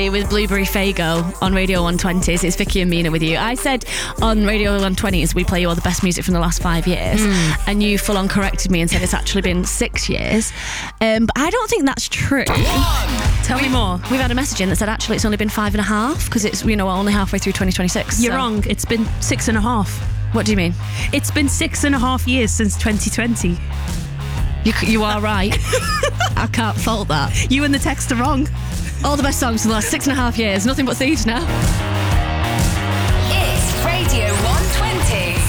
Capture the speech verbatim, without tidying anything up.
With Blueberry Faygo on Radio one twenties. It's Vicky and Mina with you. I said on Radio one twenties we play you all the best music from the last five years, mm. and you full on corrected me and said it's actually been six years. Um, but I don't think that's true. Tell we, me more. We've had a message in that said actually it's only been five and a half because it's, you know, only halfway through twenty twenty-six. You're so. wrong. It's been six and a half. What do you mean? It's been six and a half years since twenty twenty. You, you are right. I can't fault that. You and the text are wrong. All the best songs for the last six and a half years. Nothing but thieves now.